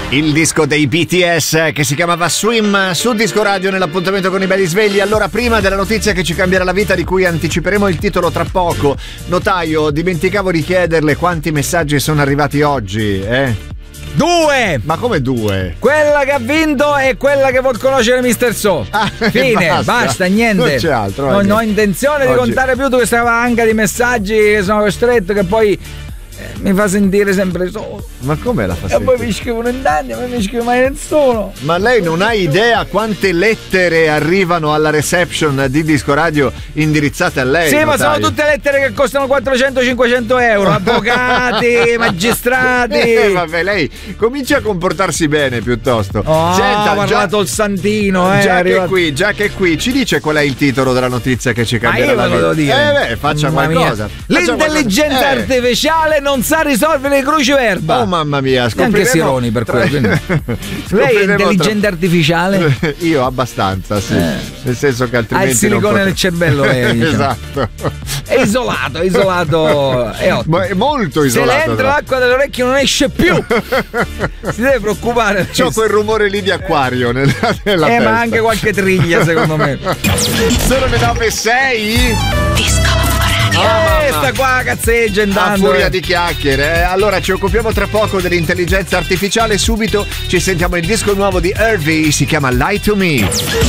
Il disco dei BTS che si chiamava Swim su Disco Radio nell'appuntamento con i belli svegli. Allora, prima della notizia che ci cambierà la vita, di cui anticiperemo il titolo tra poco, notaio, dimenticavo di chiederle quanti messaggi sono arrivati oggi, 2! Ma come 2? Quella che ha vinto e quella che vuol conoscere Mr. So. Fine, basta, niente. Non c'è altro. Non ho intenzione di contare più questa valanga di messaggi che sono costretto, che poi mi fa sentire sempre solo. Ma come la fa E sentire? poi mi scrivono in tanti, ma mi scrive mai nessuno. Ma lei non ha idea quante lettere arrivano alla reception di Disco Radio indirizzate a lei? Sì, notaio. ma sono tutte lettere che costano 400-500 euro. Avvocati, magistrati. Vabbè, lei comincia a comportarsi bene piuttosto. Senta, ha parlato il Santino, già che è qui, ci dice qual è il titolo della notizia che ci cambierà la vita? Devo dire. Faccia qualcosa. L'intelligenza artificiale non sa risolvere i cruciverba. Oh mamma mia, anche Sironi per quello. Lei è intelligente artificiale? Io abbastanza, sì. Nel senso che altrimenti ha il silicone nel cervello, lei, diciamo. Esatto. È isolato, è ottimo. Ma è molto isolato. Se le entra l'acqua dall'orecchio non esce più. Si deve preoccupare. C'ho quel rumore lì di acquario nella testa. Ma anche qualche triglia, secondo me. Sono le 9:06. Disco sta qua cazzeggia intanto. A furia di chiacchiere. Allora ci occupiamo tra poco dell'intelligenza artificiale. Subito ci sentiamo il disco nuovo di Hervey, si chiama Lie to Me.